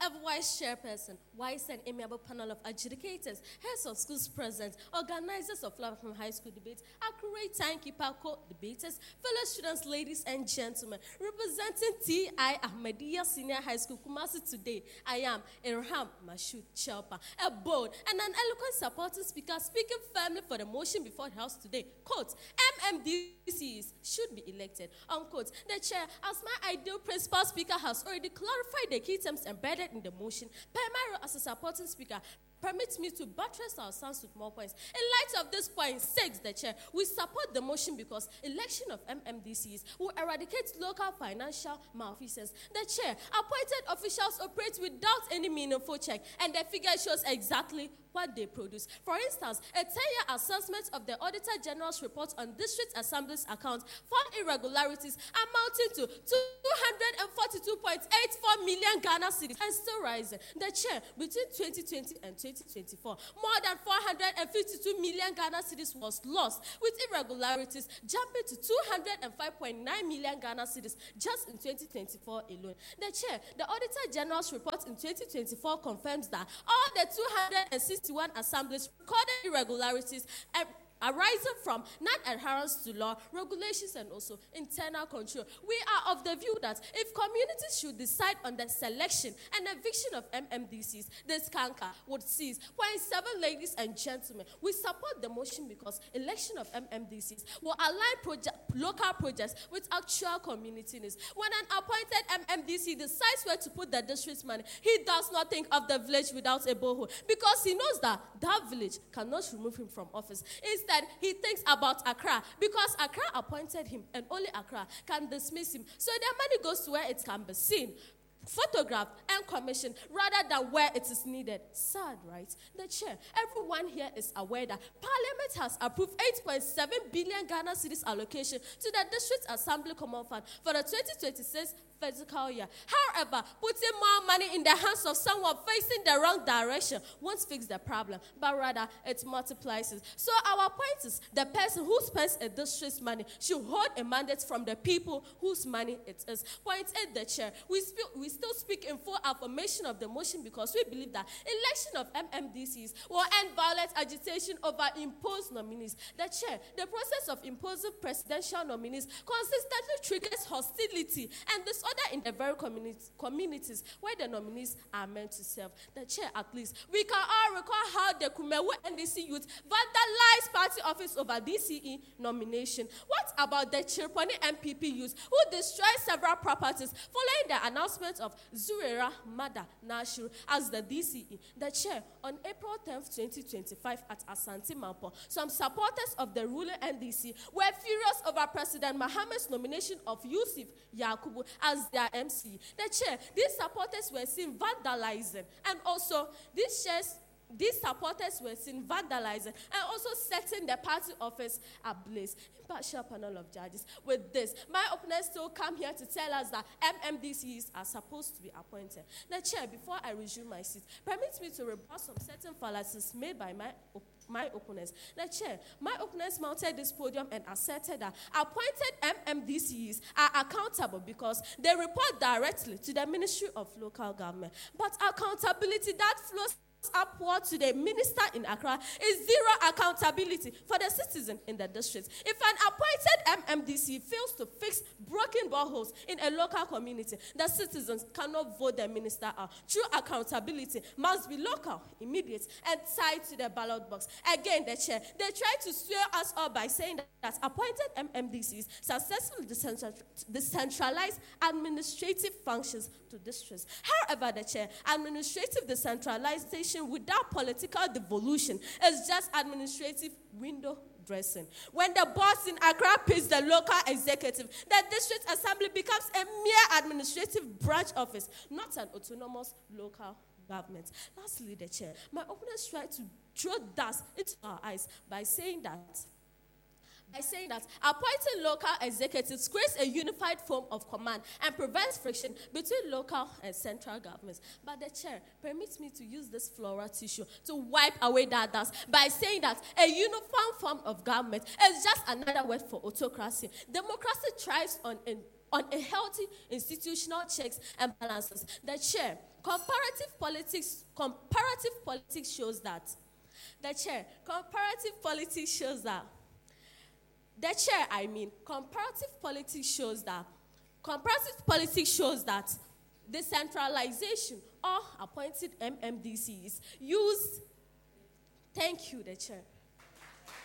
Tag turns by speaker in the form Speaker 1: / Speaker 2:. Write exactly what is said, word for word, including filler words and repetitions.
Speaker 1: However, Vice Chairperson, wise and amiable panel of adjudicators, heads of schools present, organizers of Flower from High School debates, accurate timekeeper co-debaters, fellow students, ladies and gentlemen, representing T I Ahmadiyya Senior High School Kumasi today, I am Irham Mashood Chelpa, a bold and an eloquent supporting speaker speaking firmly for the motion before the House today. Quote, M M D Cs should be elected. Unquote. The chair, as my ideal principal speaker, has already clarified the key terms embedded in the motion. Primarily as a supporting speaker, permits me to buttress our stance with more points. In light of this point six, the chair, we support the motion because election of M M D Cs will eradicate local financial malfeasance. The chair, appointed officials operate without any meaningful check, and the figure shows exactly what they produce. For instance, a ten-year assessment of the Auditor General's report on District Assembly's account found irregularities amounting to two hundred forty-two point eight four million Ghana cedis and still rising. The chair, between twenty twenty and twenty twenty-four, more than four hundred fifty-two million Ghana cedis was lost, with irregularities jumping to two hundred five point nine million Ghana cedis just in twenty twenty-four alone. The chair, the Auditor General's report in twenty twenty-four confirms that all the two hundred sixty-one assemblies recorded irregularities and arising from non-adherence to law, regulations, and also internal control. We are of the view that if communities should decide on the selection and eviction of M M D Cs, this canker would cease. Point seven, ladies and gentlemen, we support the motion because election of M M D Cs will align project, local projects with actual community needs. When an appointed M M D C decides where to put the district's money, he does not think of the village without a borehole because he knows that that village cannot remove him from office. Instead, he thinks about Accra because Accra appointed him and only Accra can dismiss him. So their money goes to where it can be seen, photographed, and commissioned rather than where it is needed. Sad, right? The chair, everyone here is aware that Parliament has approved eight point seven billion Ghana cedis allocation to the District Assembly Common Fund for the twenty twenty-six fiscal year. However, putting more money in the hands of someone facing the wrong direction won't fix the problem, but rather it multiplies it. So our point is the person who spends a district's money should hold a mandate from the people whose money it is. Point eight, the chair, we, speak, we still speak in full affirmation of the motion because we believe that election of M M D Cs will end violent agitation over imposed nominees. The chair, the process of imposing presidential nominees consistently triggers hostility and disorder in the very community, communities where the nominees are meant to serve. The chair, at least, we can all recall how the Kumewu N D C youth vandalized party office over D C E nomination. What about the Chirponi M P P youth who destroyed several properties following the announcement of Zurera Mada Nashiru as the D C E? The chair, on April tenth, twenty twenty-five at Asante Mampo, some supporters of the ruling N D C were furious over President Mohammed's nomination of Yusuf Yakubu as their M C. The chair, these supporters were seen vandalizing, and also these shares These supporters were seen vandalizing and also setting the party office ablaze. Impartial panel of judges. With this, my opponents still come here to tell us that M M D Cs are supposed to be appointed. The chair, before I resume my seat, permits me to rebut some certain fallacies made by my opponents. My opponents. The chair, my opponents mounted this podium and asserted that appointed M M D Cs are accountable because they report directly to the Ministry of Local Government. But accountability that flows upward to the minister in Accra is zero accountability for the citizen in the district. If an appointed M M D C fails to fix broken boreholes in a local community, the citizens cannot vote the minister out. True accountability must be local, immediate, and tied to the ballot box. Again, the chair, they try to swear us all by saying that, that appointed M M D Cs successfully decentralize administrative functions to districts. However, the chair, administrative decentralization without political devolution is just administrative window dressing. When the boss in Accra pays the local executive, the district assembly becomes a mere administrative branch office, not an autonomous local government. Lastly, the chair, my opponents try to throw dust into our eyes by saying that By saying that appointing local executives creates a unified form of command and prevents friction between local and central governments. But the chair permits me to use this floral tissue to wipe away that dust by saying that a uniform form of government is just another word for autocracy. Democracy thrives on a on a healthy institutional checks and balances. The chair, comparative politics, comparative politics shows that. The chair, comparative politics shows that. The chair, I mean, comparative politics shows that. Comparative politics shows that decentralization or appointed M M D Cs use, thank you, the chair.